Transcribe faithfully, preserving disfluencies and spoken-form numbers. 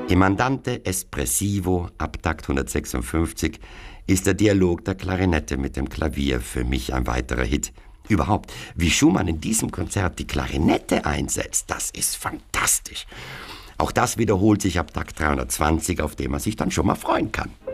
Im Andante espressivo ab Takt hundertsechsundfünfzig ist der Dialog der Klarinette mit dem Klavier für mich ein weiterer Hit. Überhaupt, wie Schumann in diesem Konzert die Klarinette einsetzt, das ist fantastisch. Auch das wiederholt sich ab Takt dreihundertzwanzig, auf dem man sich dann schon mal freuen kann.